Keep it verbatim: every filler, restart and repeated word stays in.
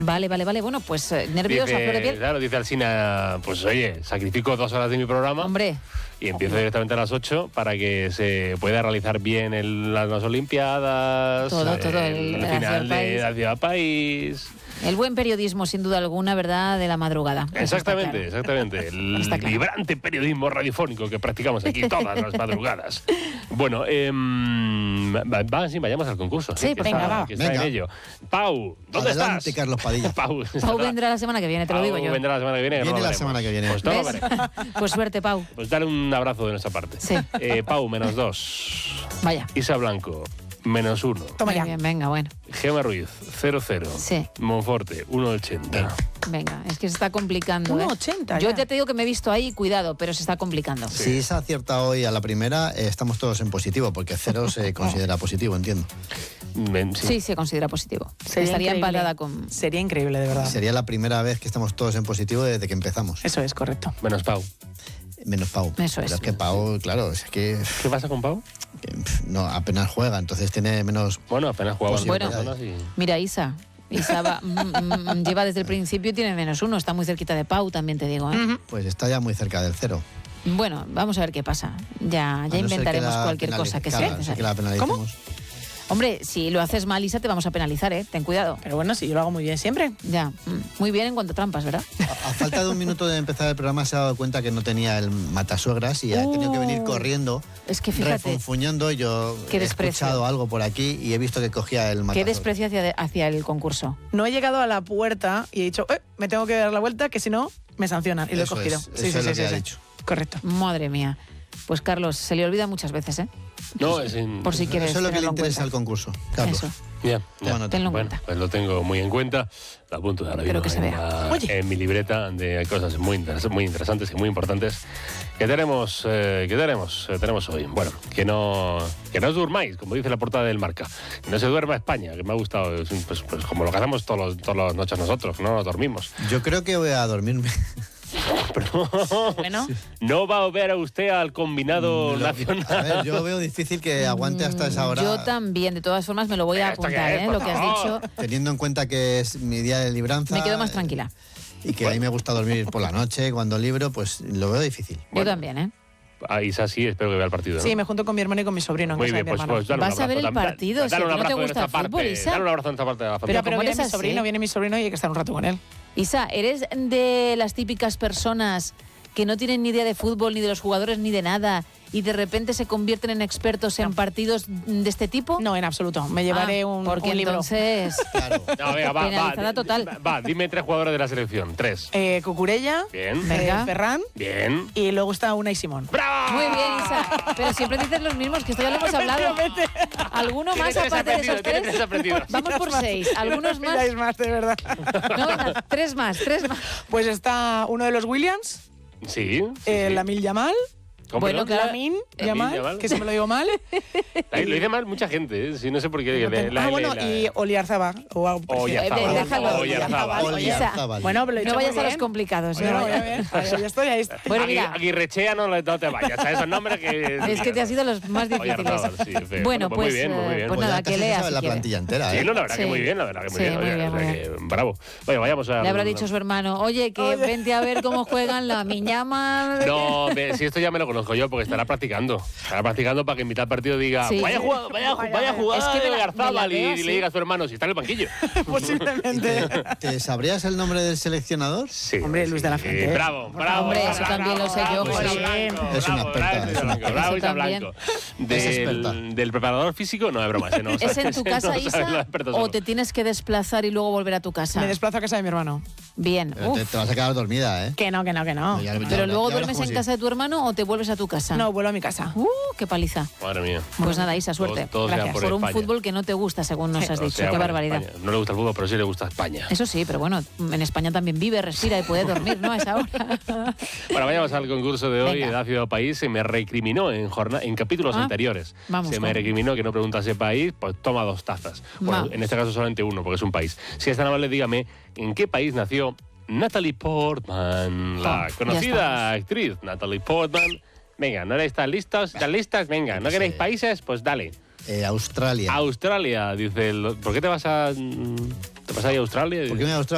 Vale, vale, vale. Bueno, pues eh, nerviosa, Dice, flor de piel. claro, dice Alsina, pues oye, sacrifico dos horas de mi programa. Hombre. Y empiezo directamente a las ocho para que se pueda realizar bien el, las, las Olimpiadas. Todo, todo, el, el- el final hacia el de la Ciudad País. El buen periodismo, sin duda alguna, ¿verdad?, de la madrugada. Eso está Exactamente, claro. exactamente. El Está claro. vibrante periodismo radiofónico que practicamos aquí todas las madrugadas. Bueno, eh, va, va, sí, vayamos al concurso. Sí, que venga, está, va. que está Venga. en ello. Pau, ¿dónde Adelante, estás? Carlos Padilla. Pau, Pau vendrá la semana que viene, te lo Pau digo yo. vendrá la semana que viene. que no Viene lo la veremos. semana que viene. Pues no lo ¿Ves? veremos. Pues suerte, Pau. Pues dale un abrazo de nuestra parte. Sí. Eh, Pau, menos dos. Vaya. Isa Blanco, menos uno. Toma Muy ya. bien, venga, bueno. Gema Ruiz, cero cero. Sí. Monforte, uno ochenta. Venga, es que se está complicando. uno ¿eh? ochenta Yo ya. ya te digo que me he visto ahí, cuidado, pero se está complicando. Si Isa acierta hoy a la primera, eh, estamos todos en positivo, porque cero se considera positivo, entiendo. Men- sí. Sí, se considera positivo. Sería Estaría increíble. empatada con... Sería increíble, de verdad. Sería la primera vez que estamos todos en positivo desde que empezamos. Eso es correcto. Menos Pau. Menos Pau. Eso es. Pero es que Pau, claro, es que, ¿Qué pasa con Pau? que, pf, no, apenas juega, entonces tiene menos... Bueno, apenas jugamos Bueno. dos personas y... Mira, Isa. Isa va- mm, mm, lleva desde el principio y tiene menos uno. Está muy cerquita de Pau, también te digo. ¿eh? Pues está ya muy cerca del cero. Bueno, vamos a ver qué pasa. Ya, A no ya ser que inventaremos la cualquier penalice- cosa que claro, sea a no ser necesaria. que la penalicemos. ¿Cómo? Hombre, si lo haces mal, Isa, te vamos a penalizar, ¿eh? Ten cuidado. Pero bueno, sí, yo lo hago muy bien siempre. Ya, mm, muy bien en cuanto a trampas, ¿verdad? A, a falta de un minuto de empezar el programa se ha dado cuenta que no tenía el matasuegras y ha tenido que venir Uh, corriendo, Es que fíjate, refunfuñando. Yo Qué he desprecio. escuchado algo por aquí y he visto que cogía el qué matasuegras. desprecio hacia, hacia el concurso. No he llegado a la puerta y he dicho, eh, me tengo que dar la vuelta, que si no, me sancionan. Y lo he Eso cogido. es, eso es lo que ha dicho. Correcto. Madre mía. Pues Carlos, se le olvida muchas veces, ¿eh? No, es in- Por si quieres Eso es lo que le tenerlo en interesa cuenta. al concurso, Carlos. Eso. Ya, ya. Toma nota. Tenlo en Bueno, cuenta. pues lo tengo muy en cuenta. Lo apunto ahora Espero mismo que se en, vea. la- Oye. en mi libreta de cosas muy, interes- muy interesantes y muy importantes que tenemos, eh, que tenemos, eh, tenemos hoy. Bueno, que no, que no os durmáis, como dice la portada del Marca. Que no se duerma España, que me ha gustado. Es un- Pues, pues como lo que hacemos todos los, todas las noches nosotros, que no nos dormimos. Yo creo que voy a dormirme. Pero Bueno, no va a ver a usted al combinado Lo- nacional. A ver, yo veo difícil que aguante hasta esa hora. Yo también, de todas formas, me lo voy a ¿Esto qué apuntar, es, ¿eh? por Lo que has favor? dicho. Teniendo en cuenta que es mi día de libranza. Me quedo más eh, tranquila. Y que a mí me gusta dormir por la noche, cuando libro, pues lo veo difícil. Yo también, ¿eh? Ah, Isa sí, espero que vea el partido, ¿no? sí, me junto con mi hermano y con mi sobrino en Muy casa bien, de mi pues, hermano. pues dale un Vas a ver abrazo. el Da- partido, dale si a un ti no te abrazo de gusta nuestra el fútbol, parte, Isa. Dale un abrazo de nuestra parte de la pero familia. pero ¿cómo viene eres mi así? sobrino, viene mi sobrino y hay que estar un rato con él. Isa, ¿eres de las típicas personas que no tienen ni idea de fútbol, ni de los jugadores, ni de nada, y de repente se convierten en expertos en partidos de este tipo? No, en absoluto. Me llevaré Ah, un, porque un libro. entonces... Claro. No, venga, va, Penalizada va, total. Va, va, dime tres jugadores de la selección. Tres. Eh, Cucurella, Bien. Venga. eh, Ferran Bien. y luego está Unai Simón. ¡Bravo! Muy bien, Isa. Pero siempre dices los mismos, que esto ya lo hemos hablado. ¿Alguno Tiene más tres aparte de esos aprendidos, tiene tres? tres aprendidos. Vamos por seis. ¿Algunos No más? pidáis más, de verdad. No, venga, tres más, tres más. Pues está uno de los Williams, Sí. sí, eh, sí. Lamine Yamal, ¿Cómo, Bueno, perdón? claro. Lamin Yamal. Yamal, que se me lo digo mal. Ahí lo dice mal mucha gente, ¿eh? Sí, no sé por qué. la- la- ah, la- bueno, la- y Oliarzabal. O algo parecido. Oyarzabal. Eh, déjalo. Oyarzabal. Oyarzabal. Bueno, pero lo he No hecho vayas muy a los bien. complicados. Bueno, no. voy a ver. Ahí ahí estoy, ahí estoy. Bueno, Agui- mira. Aguirrechea no, le- no te vayas, a esos nombres que... Es que te has ido los más difíciles. Oyarzabal, sí, feo. Bueno, pues, muy bien, muy eh, bien. pues Pues nada, ya que casi se lea sabe si la quiere. plantilla entera, Sí, ¿eh? no, la verdad Sí. que muy bien, la verdad que muy Sí, bien. muy Oye, bien, o sea muy que, bravo. Oye, vayamos a... Le habrá dicho su hermano, oye, que vente a ver cómo juegan la Miñama. No, ve, si esto ya me lo conozco yo, porque estará practicando. Estará practicando para que en mitad del partido diga, Sí. vaya, jugada, vaya, Vaya, vaya vaya. jugada Es que me de la- Garzabal, me la y, veo y le así. diga a su hermano, si está en el banquillo. Posiblemente. ¿Te sabrías el nombre del seleccionador? Sí, Hombre, Luis de la sí. Fuente. Bravo, bravo. Hombre, eso bravo, también lo sé yo, bravo, joder. Isa Blanco, Es una bravo, experta, bravo, es Isa una Blanco, experta. bravo, Eso Isa también. Blanco. Es experta. Del, del preparador físico, no es broma. ese no, ¿Es en tu ese casa, no sabe Isa, los expertos o solo. te tienes que desplazar y luego volver a tu casa? Me desplazo a casa de mi hermano. Bien. Pero te, Uf. te vas a quedar dormida, ¿eh? Que no, que no, que no. Ya- ya- Pero ya- luego ya verás duermes cómo en sí. casa de tu hermano o te vuelves a tu casa. No, vuelvo a mi casa. Uh, qué paliza. Madre mía. Pues nada, Isa, suerte. Todos- todos sean Gracias. por Por un España. fútbol que no te gusta, según nos has O dicho. sea, Qué por barbaridad. España. No le gusta el fútbol, pero sí le gusta España. Eso sí, pero bueno, en España también vive, respira y puede dormir, ¿no? A esa hora. Bueno, vayamos al concurso de hoy. Venga. Edad Ciudad País se me recriminó en, jorna- en capítulos Ah, anteriores. vamos, se me vamos. recriminó que no preguntase país, pues toma dos tazas. Bueno, Vamos. en este caso solamente uno, porque es un país. Si es tan amable, dígame, ¿en qué país nació Natalie Portman? La Ah, ya conocida actriz Natalie Portman. Venga, ¿no estáis listos? ¿Están listas? Venga, ¿no Sí. queréis países? Pues dale. Eh, Australia. Australia, dice el... ¿Por qué te vas a... ¿Te vas a ir a Australia? ¿Por qué me voy a Australia?